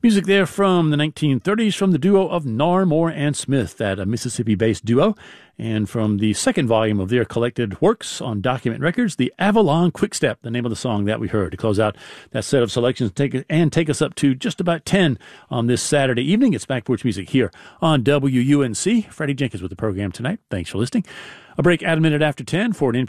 Music there from the 1930s from the duo of Narr, Moore, and Smith, that Mississippi-based duo. And from the second volume of their collected works on Document Records, the Avalon Quickstep, the name of the song that we heard to close out that set of selections take us up to just about 10 on this Saturday evening. It's Back Porch Music here on WUNC. Freddie Jenkins with the program tonight. Thanks for listening. A break at a minute after 10 for an